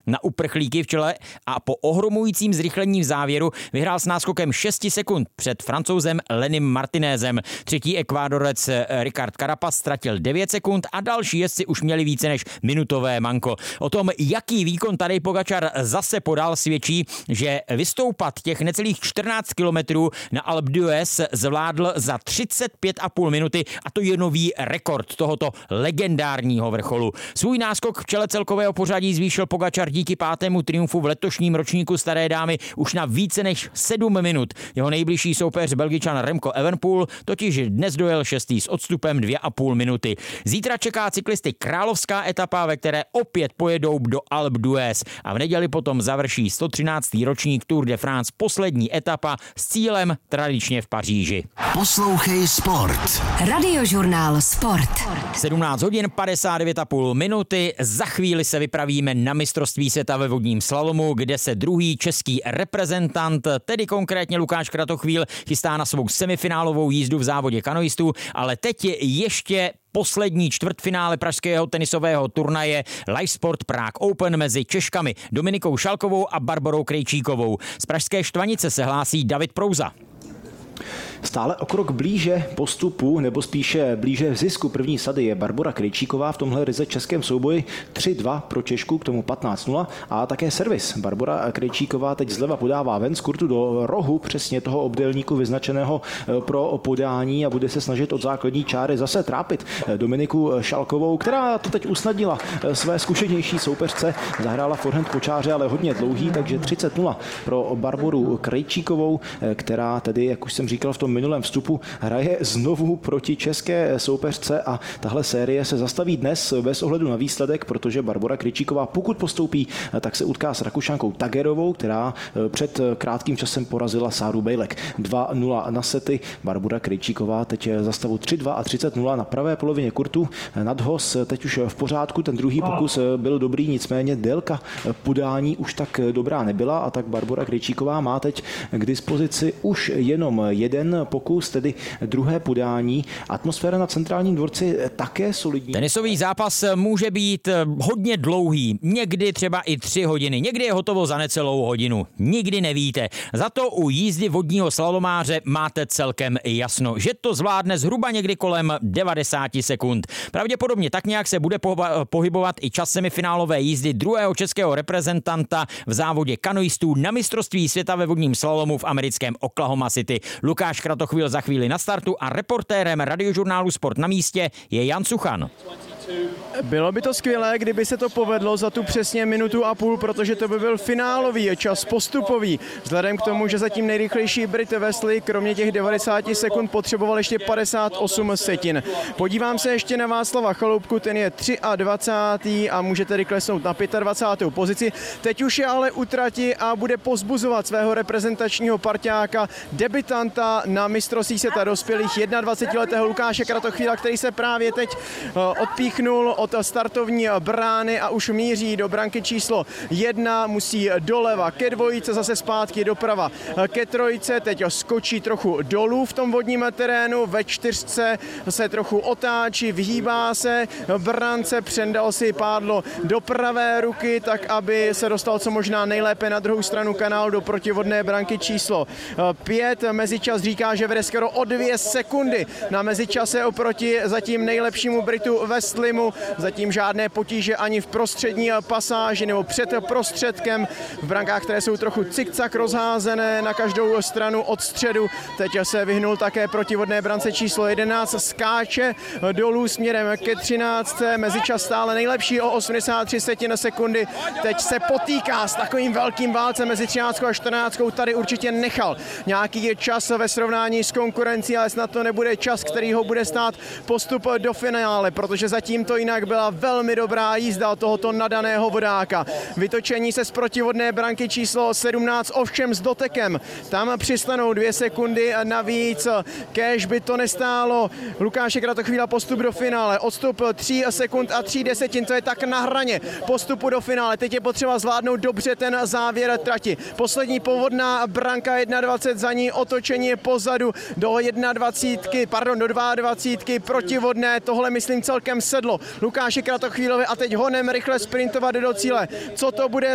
na uprchlíky v čele a po ohromujícím zrychlení v závěru vyhrál s náskokem 6 sekund před Francouzem Lenym Martinézem. Třetí Ekvádorec Ricard Carapaz ztratil 9 sekund a další jezdci už měli více než minutové manko. O tom, jaký výkon Tadej Pogačar zase podal, svědčí, že vystoupat těch necelých 14 kilometrů na Alpe d'Huez zvládl za 35,5 minuty a to je nový rekord tohoto legendárního vrcholu. Svůj náskok v čele celkového pořadí zvýšil Pogačar díky 5. triumfu v letošním ročníku staré dámy už na více než 7 minut. Jeho nejbližší soupeř Belgičan Remco Evenepoel totiž dnes dojel 6. s odstupem 2,5 minuty. Zítra čeká cyklisty královská etapa, ve které opět pojedou do Alpe d'Huez a v neděli potom završí 113. ročník Tour de France, poslední etapa s cílem tradičně v Paříži. Poslouchej Sport. Radiožurnál Sport. 17 hodin 59,5 minuty. Za chvíli se vypravíme na mistrovství světa ve vodním slalomu, kde se druhý český reprezentant, tedy konkrétně Lukáš Kratochvíl, chystá na svou semifinálovou jízdu v závodě kanoistů, ale teď je ještě poslední čtvrtfinále pražského tenisového turnaje Live Sport Prague Open mezi Češkami Dominikou Šalkovou a Barborou Krejčíkovou. Z pražské Štvanice se hlásí David Prouza. Stále o krok blíže postupu, nebo spíše blíže zisku první sady je Barbora Krejčíková v tomhle ryze českém souboji 3-2 pro Češku, k tomu 15-0 a také servis. Barbora Krejčíková teď zleva podává ven z kurtu do rohu přesně toho obdélníku vyznačeného pro podání a bude se snažit od základní čáry zase trápit Dominiku Šalkovou, která to teď usnadnila své zkušenější soupeřce. Zahrála forehand po čáře, ale hodně dlouhý, takže 30-0 pro Barboru Krejčíkovou, která tedy, jak už jsem říkal v tom minulém vstupu, hraje znovu proti české soupeřce a tahle série se zastaví dnes bez ohledu na výsledek, protože Barbora Krejčíková, pokud postoupí, tak se utká s Rakušankou Tagerovou, která před krátkým časem porazila Sáru Bejlek 2-0 na sety. Barbora Krejčíková teď za stavu 3-2 a 30-0 na pravé polovině kurtu. Nadhoz teď už v pořádku, ten druhý pokus byl dobrý, nicméně délka podání už tak dobrá nebyla a tak Barbora Krejčíková má teď k dispozici už jenom jeden pokus, tedy druhé podání. Atmosféra na centrálním dvorci také solidní. Tenisový zápas může být hodně dlouhý, někdy třeba i 3 hodiny, někdy je hotovo za necelou hodinu. Nikdy nevíte. Za to u jízdy vodního slalomáře máte celkem jasno, že to zvládne zhruba někdy kolem 90 sekund. Pravděpodobně tak nějak se bude pohybovat i čas semifinálové jízdy druhého českého reprezentanta v závodě kanoistů na mistrovství světa ve vodním slalomu v americkém Oklahoma City. Lukáš Kratochvíl za chvíli na startu a reportérem Radiožurnálu Sport na místě je Jan Suchan. Bylo by to skvělé, kdyby se to povedlo za tu přesně minutu a půl, protože to by byl finálový čas postupový. Vzhledem k tomu, že zatím nejrychlejší Brit Wesley kromě těch 90 sekund potřeboval ještě 58 setin. Podívám se ještě na Václava Chaloupku, ten je 23. a může tedy klesnout na 25. pozici. Teď už je ale u trati a bude pozbuzovat svého reprezentačního parťáka, debutanta na mistrovství světa dospělých 21-letého Lukáše Kratochvíla, který se právě teď odpíchnul od startovní brány a už míří do branky číslo 1, musí doleva ke dvojice, zase zpátky doprava ke trojce, teď skočí trochu dolů v tom vodním terénu, ve 4 se trochu otáčí, vyhýbá se brance, přendal si pádlo do pravé ruky, tak aby se dostal co možná nejlépe na druhou stranu kanálu do protivodné branky číslo 5. Mezičas říká, že vede skoro o 2 sekundy na mezičase oproti zatím nejlepšímu Britu Wesleymu. Zatím žádné potíže ani v prostřední pasáži nebo před prostředkem. V brankách, které jsou trochu cikcak rozházené na každou stranu od středu. Teď se vyhnul také protivodné brance číslo 11. Skáče dolů směrem ke 13. Mezičas stále nejlepší o 83 sekundy. Teď se potýká s takovým velkým válcem mezi 13 a 14. Tady určitě nechal nějaký je čas ve srovnání s konkurencí, ale snad to nebude čas, který ho bude stát postup do finále, protože zatím to jinak byla velmi dobrá jízda tohoto nadaného vodáka. Vytočení se z protivodné branky číslo 17, ovšem s dotekem. Tam přistanou 2 sekundy navíc. Kéž by to nestálo Lukáše Kratochvíla postup do finále. Odstup 3 sekund a 3 desetin, to je tak na hraně postupu do finále. Teď je potřeba zvládnout dobře ten závěr trati. Poslední povodná branka 21, za ní otočení pozadu do 22 protivodné. Tohle myslím celkem sedlo Lukáši Kratochvílovi a teď honem rychle sprintovat do cíle. Co to bude